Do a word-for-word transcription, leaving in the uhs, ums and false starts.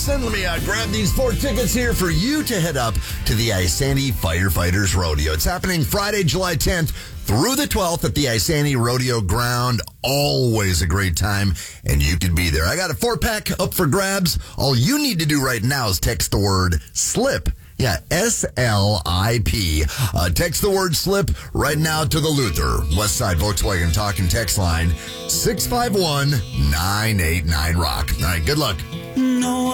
And let me uh, grab these four tickets here for you to head up to the Isanti Firefighters Rodeo. It's happening Friday, July tenth through the twelfth at the Isanti Rodeo Ground. Always a great time, and you can be there. I got a four-pack up for grabs. All you need to do right now is text the word SLIP. Yeah, S L I P. Uh, text the word SLIP right now to the Luther Westside Volkswagen Talk and Text line six five one, nine eight nine, ROCK. All right, good luck. No.